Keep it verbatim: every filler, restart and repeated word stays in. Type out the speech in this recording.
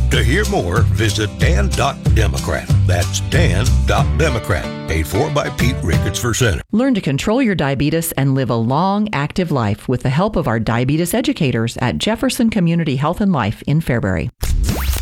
To hear more, visit dan dot democrat. That's dan dot democrat. Paid for by Pete Ricketts for Senate. Learn to control your diabetes and live a long, active life with the help of our diabetes educators at Jefferson Community Health and Life in Fairbury.